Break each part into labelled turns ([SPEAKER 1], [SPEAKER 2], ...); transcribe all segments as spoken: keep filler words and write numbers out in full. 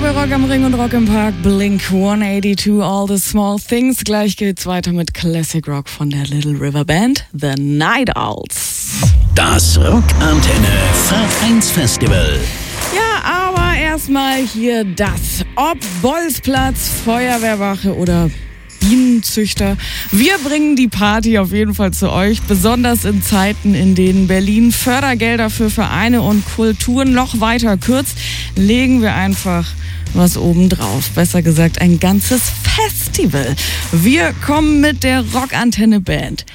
[SPEAKER 1] bei Rock am Ring und Rock im Park. Blink hundertzweiundachtzig, All the Small Things. Gleich geht's weiter mit Classic Rock von der Little River Band, The Night Owls.
[SPEAKER 2] Das Rockantenne Vereinsfestival.
[SPEAKER 1] Ja, aber erstmal hier das. Ob Bolzplatz, Feuerwehrwache oder Bienenzüchter. Wir bringen die Party auf jeden Fall zu euch, besonders in Zeiten, in denen Berlin Fördergelder für Vereine und Kulturen noch weiter kürzt, legen wir einfach was obendrauf. Besser gesagt, ein ganzes Festival. Wir kommen mit der Rockantenne Band.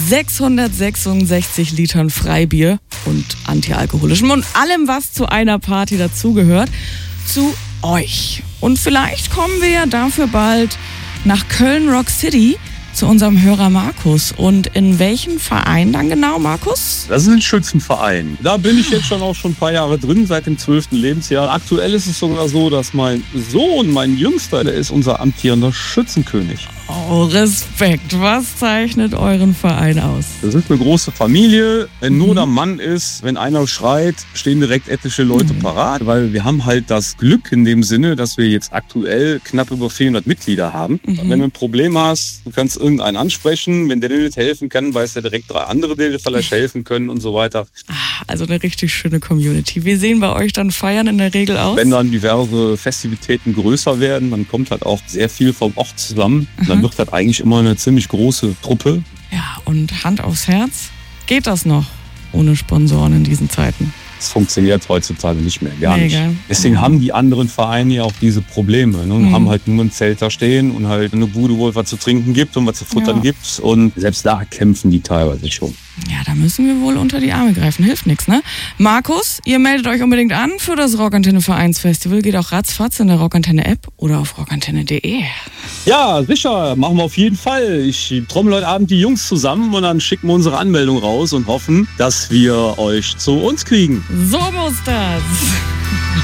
[SPEAKER 1] sechshundertsechsundsechzig Litern Freibier und antialkoholischem und allem, was zu einer Party dazugehört, zu euch. Und vielleicht kommen wir ja dafür bald nach Köln Rock City zu unserem Hörer Markus. Und in welchem Verein dann genau, Markus?
[SPEAKER 3] Das ist ein Schützenverein. Da bin ich jetzt schon auch schon ein paar Jahre drin, seit dem zwölften Lebensjahr. Aktuell ist es sogar so, dass mein Sohn, mein Jüngster, der ist unser amtierender Schützenkönig.
[SPEAKER 1] Oh, Respekt. Was zeichnet euren Verein aus?
[SPEAKER 3] Das ist eine große Familie. Wenn nur der Mann ist, wenn einer schreit, stehen direkt etliche Leute mhm. parat. Weil wir haben halt das Glück in dem Sinne, dass wir jetzt aktuell knapp über vierhundert Mitglieder haben. Mhm. Wenn du ein Problem hast, du kannst irgendeinen ansprechen. Wenn der dir nicht helfen kann, weiß er direkt drei andere, die dir vielleicht helfen können und so weiter.
[SPEAKER 1] Also eine richtig schöne Community. Wie sehen bei euch dann Feiern in der Regel aus?
[SPEAKER 3] Wenn dann diverse Festivitäten größer werden, dann kommt halt auch sehr viel vom Ort zusammen. Dann wird das eigentlich immer eine ziemlich große Truppe.
[SPEAKER 1] Ja, und Hand aufs Herz, geht das noch ohne Sponsoren in diesen Zeiten?
[SPEAKER 3] Das funktioniert heutzutage nicht mehr, gar
[SPEAKER 1] nee,
[SPEAKER 3] nicht.
[SPEAKER 1] Gell?
[SPEAKER 3] Deswegen mhm. haben die anderen Vereine ja auch diese Probleme. Ne? Und mhm. haben halt nur ein Zelt da stehen und halt eine Bude, wo es was zu trinken gibt und was zu futtern ja. gibt. Und selbst da kämpfen die teilweise schon.
[SPEAKER 1] Ja, da müssen wir wohl unter die Arme greifen. Hilft nichts, ne? Markus, ihr meldet euch unbedingt an für das Rockantenne Vereinsfestival. Geht auch ratzfatz in der Rockantenne App oder auf rockantenne punkt de.
[SPEAKER 3] Ja, sicher. Machen wir auf jeden Fall. Ich trommel heute Abend die Jungs zusammen und dann schicken wir unsere Anmeldung raus und hoffen, dass wir euch zu uns kriegen.
[SPEAKER 1] So muss das.